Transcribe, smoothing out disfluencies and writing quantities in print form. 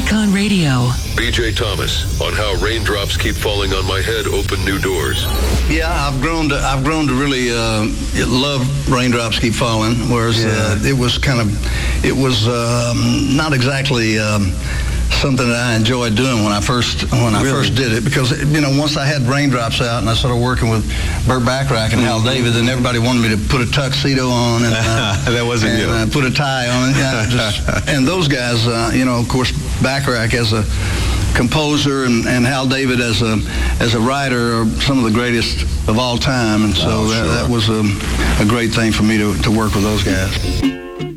Icon Radio. BJ Thomas on how raindrops keep falling on my head open new doors. Yeah, I've grown to really love Raindrops Keep Falling. Whereas it was not exactly something that I enjoyed doing when I first did it, because once I had Raindrops out and I started working with Burt Bacharach and Hal David, then everybody wanted me to put a tuxedo on and that wasn't you. Put a tie on it. And those guys, of course, Bacharach as a composer and Hal David as a writer are some of the greatest of all time, and so that was a great thing for me to work with those guys.